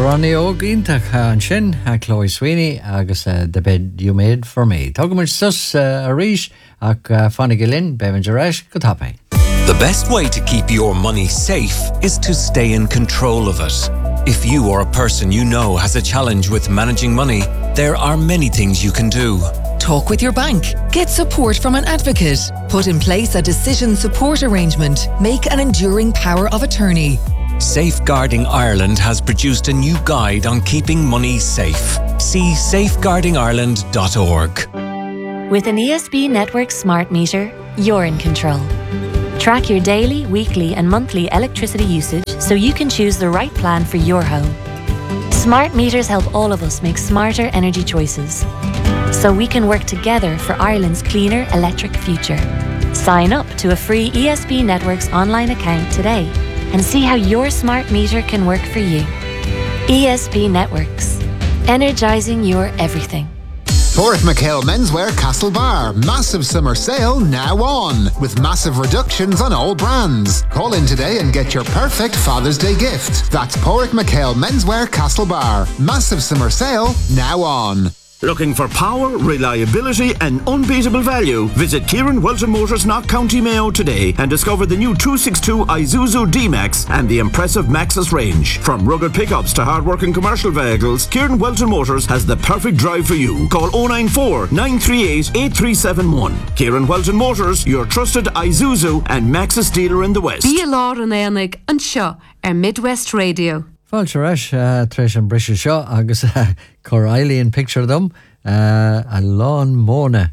Ronnie O'Gintach an sin Chloe Sweeney agus The Bed You Made For Me. Tugamid sus a ríis ach fannig linn bevan Jerash go tapé. The best way to keep your money safe is to stay in control of it. If you or a person you know has a challenge with managing money, there are many things you can do. Talk with your bank. Get support from an advocate. Put in place a decision support arrangement. Make an enduring power of attorney. Safeguarding Ireland has produced a new guide on keeping money safe. See safeguardingireland.org. With an ESB Network smart meter, you're in control. Track your daily, weekly and monthly electricity usage so you can choose the right plan for your home. Smart meters help all of us make smarter energy choices, so we can work together for Ireland's cleaner electric future. Sign up to a free ESB Networks online account today and see how your smart meter can work for you. ESB Networks. Energising your everything. Porrick McHale Menswear Castlebar. Massive summer sale now on, with massive reductions on all brands. Call in today and get your perfect Father's Day gift. That's Porrick McHale Menswear Castlebar. Massive summer sale now on. Looking for power, reliability and unbeatable value? Visit Kieran Welton Motors, Knock County Mayo today and discover the new 262 Isuzu D-Max and the impressive Maxus range. From rugged pickups to hard-working commercial vehicles, Kieran Welton Motors has the perfect drive for you. Call 094 938 8371. Kieran Welton Motors, your trusted Isuzu and Maxus dealer in the West. Bí Lár an Éanaig an seo Midwest Radio. Fáilte reis treis an brise seo agus cur Eileen picture them a lawn móna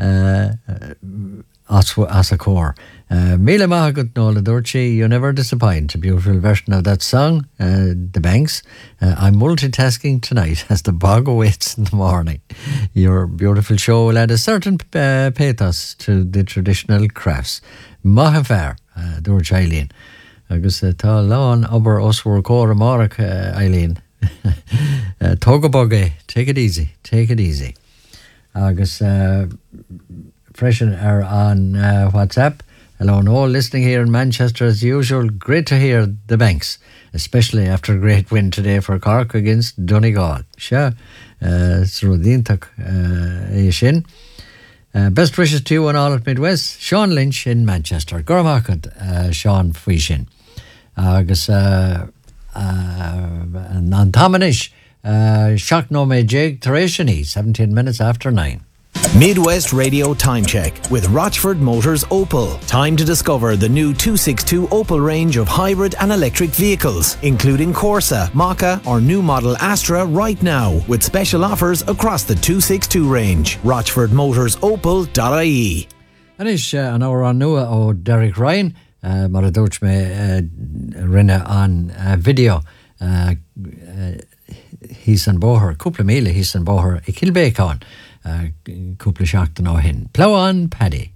as a core. Míle maith agat nóla dúirtí, you never disappoint. A beautiful version of that song, The Banks. I'm multitasking tonight as the bog awaits in the morning. Your beautiful show will add a certain pathos to the traditional crafts. Maith fair, dúirt Eileen. Agus tá lán obair osúr córa márach Eileen. Tógabogé, take it easy. Agus freshen on WhatsApp. Hello and all listening here in Manchester as usual. Great to hear the Banks, especially after a great win today for Cork against Donegal. Sure, Srudintach Shin. Best wishes to you and all at Midwest. Sean Lynch in Manchester. Gormakant, Sean Fuishin. Agus Nantamanish, Shock No Me Jig, Theresiani, 17 minutes after 9. Midwest Radio Time Check with Rochford Motors Opel. Time to discover the new 262 Opel range of hybrid and electric vehicles, including Corsa, Maka or new model Astra right now, with special offers across the 262 range. RochfordMotorsOpel.ie. Anish an hour on nua o Derek Ryan, mar a dúirt me rinne an video hís an bóthir, cúpla míle hís an bóthir I Kilbéacán, cúpla seachtain ó hin. Pláán Paddy.